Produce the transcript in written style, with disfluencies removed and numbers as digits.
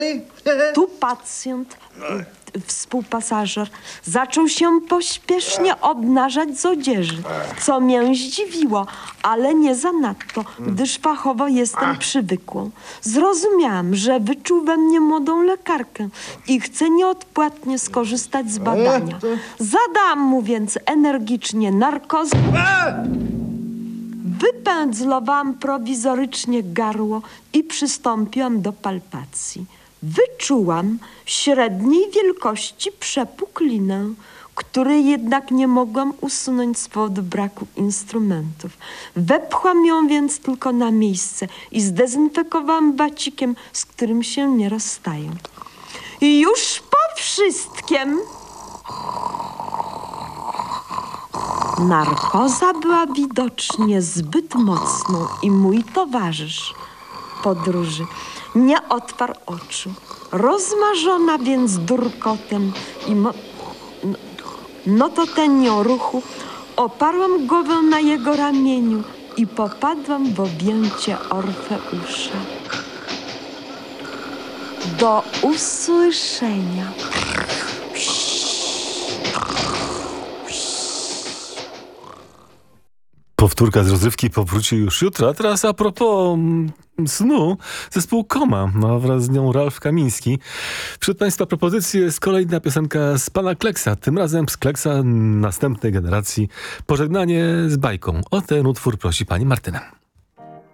Tu pacjent, współpasażer, zaczął się pośpiesznie obnażać z odzieży, co mię zdziwiło, ale nie zanadto, gdyż fachowo jestem przywykłą. Zrozumiałam, że wyczuł we mnie młodą lekarkę i chce nieodpłatnie skorzystać z badania. Zadałam mu więc energicznie narkozę. Wypędzlowałam prowizorycznie garło i przystąpiłam do palpacji. Wyczułam średniej wielkości przepuklinę, której jednak nie mogłam usunąć z powodu braku instrumentów. Wepchłam ją więc tylko na miejsce i zdezynfekowałam bacikiem, z którym się nie rozstaję. I już po wszystkim narkoza była widocznie zbyt mocną i mój towarzysz podróży nie otwarł oczu. Rozmarzona więc durkotem i nototennią ruchu oparłam głowę na jego ramieniu i popadłam w objęcie Orfeusza. Do usłyszenia. Powtórka z rozrywki powróci już jutro. A teraz a propos snu, zespół Koma, a wraz z nią Ralf Kamiński. Wśród Państwa propozycji jest kolejna piosenka z pana Kleksa, tym razem z Kleksa następnej generacji. Pożegnanie z bajką. O ten utwór prosi pani Martyna.